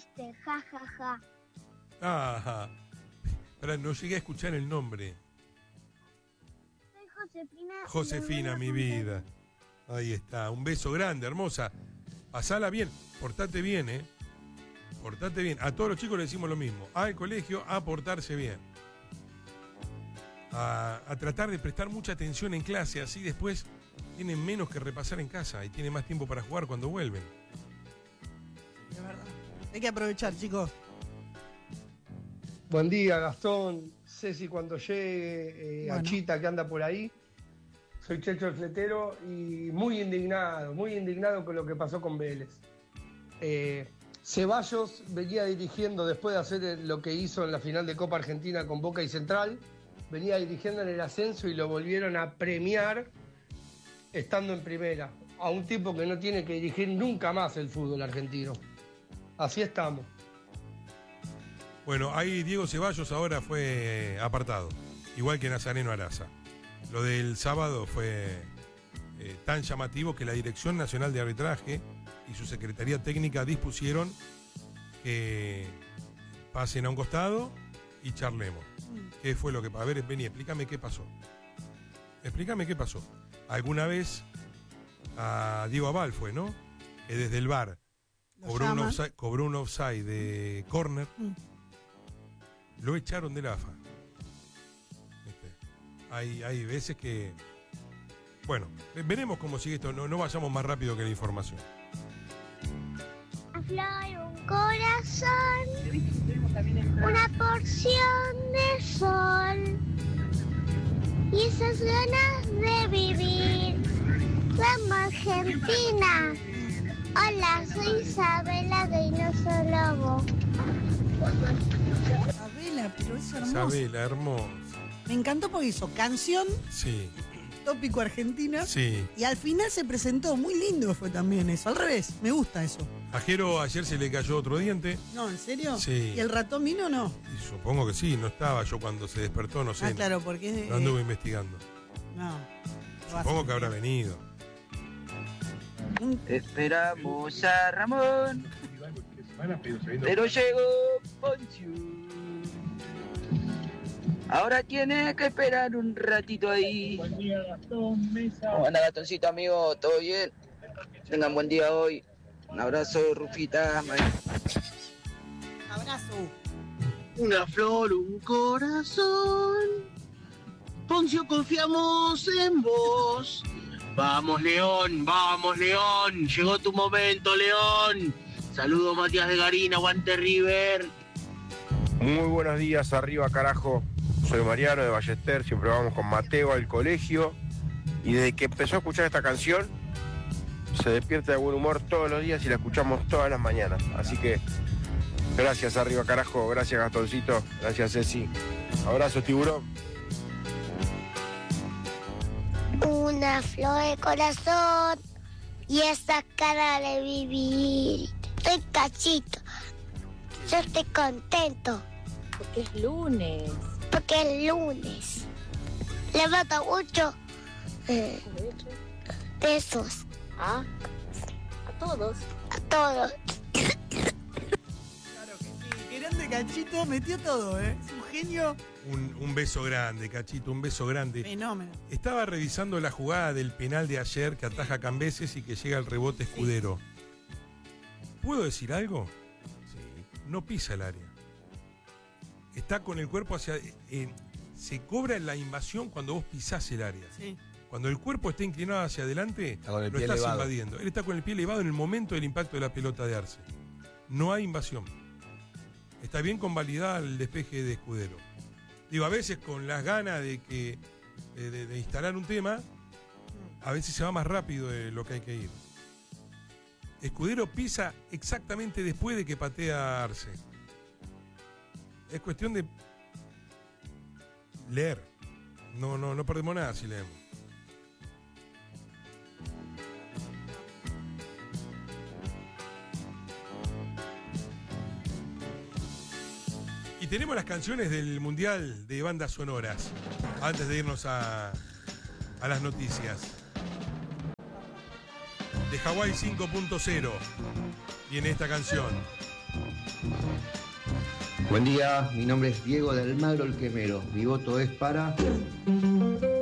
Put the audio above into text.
chiste, ja, ja, ja. Ajá. Pero no llegué a escuchar el nombre. Soy Josefina. Josefina, mi vida. Ahí está. Un beso grande, hermosa. Pasala bien. Portate bien, ¿eh? Portate bien. A todos los chicos le decimos lo mismo. Al colegio, a portarse bien. A tratar de prestar mucha atención en clase. Así después tienen menos que repasar en casa y tienen más tiempo para jugar cuando vuelven. De verdad. Hay que aprovechar, chicos. Buen día, Gastón, Ceci cuando llegue, Bueno. Achita que anda por ahí. Soy Checho el Fletero y muy indignado con lo que pasó con Vélez. Ceballos venía dirigiendo después de hacer lo que hizo en la final de Copa Argentina con Boca y Central, venía dirigiendo en el ascenso y lo volvieron a premiar estando en primera, a un tipo que no tiene que dirigir nunca más el fútbol argentino. Así estamos. Bueno, ahí Diego Ceballos ahora fue apartado, igual que Nazareno Araza. Lo del sábado fue tan llamativo que la Dirección Nacional de Arbitraje y su Secretaría Técnica dispusieron que pasen a un costado y charlemos. ¿Qué fue lo que pasó? A ver, vení, explícame qué pasó. Explícame qué pasó. Alguna vez a Diego Aval fue, ¿no? Que desde el VAR cobró un offside de córner. Lo echaron de la AFA. Hay veces que... Bueno, veremos cómo sigue esto. No vayamos más rápido que la información. Flor, un corazón, una porción de sol y esas ganas de vivir. Vamos, Argentina. Hola, soy Isabela de Inoso Lobo. Isabela, pero es hermoso. Isabela, hermosa. Me encantó porque hizo canción, Sí, tópico argentina. sí. Y al final se presentó, muy lindo fue también eso. Al revés, me gusta eso. A Jero ayer se le cayó otro diente. No, ¿en serio? Sí. ¿Y el ratón vino o no? Y supongo que sí, no estaba yo cuando se despertó, no sé. Ah, claro, porque... No anduve investigando. No. Supongo que habrá venido. Esperamos a Ramón, pero llegó Poncio. Ahora tiene que esperar un ratito ahí. Buen día, Gastón, Mesa. ¿Cómo anda, Gastoncito, amigo? ¿Todo bien? Tengan buen día hoy. Un abrazo, Rufita. Abrazo. Una flor, un corazón. Poncio, confiamos en vos. Vamos, León, vamos, León. Llegó tu momento, León. Saludos, Matías de Garín, aguante River. Muy buenos días, arriba carajo. Soy Mariano de Ballester, siempre vamos con Mateo al colegio. Y desde que empezó a escuchar esta canción, se despierta de buen humor todos los días y la escuchamos todas las mañanas. Así que gracias, arriba carajo, gracias Gastoncito, gracias Ceci. Abrazo, tiburón. Una flor de corazón y esa cara de vivir. Estoy cachito. Yo estoy contento. Porque es lunes. Porque es lunes. Le mando mucho besos Ah, a todos. a todos. Claro que sí. Grande Cachito, metió todo, ¿eh? Es un genio. Un beso grande, Cachito, un beso grande. Fenómeno. Estaba revisando la jugada del penal de ayer que ataja Cambeses y que llega al rebote Escudero. ¿Puedo decir algo? No pisa el área. Está con el cuerpo hacia... se cobra la invasión cuando vos pisás el área. Sí. Cuando el cuerpo está inclinado hacia adelante, con el lo pie estás elevado. invadiendo. Él está con el pie elevado en el momento del impacto de la pelota de Arce. No hay invasión. Está bien convalidada el despeje de Escudero. Digo, a veces con las ganas de que de instalar un tema, a veces se va más rápido de lo que hay que ir. Escudero pisa exactamente después de que patea Arce. Es cuestión de leer. No perdemos nada si leemos. Y tenemos las canciones del Mundial de Bandas Sonoras. Antes de irnos a las noticias. De Hawái 5.0 viene esta canción. Buen día, mi nombre es Diego de Almagro el Quemero. Mi voto es para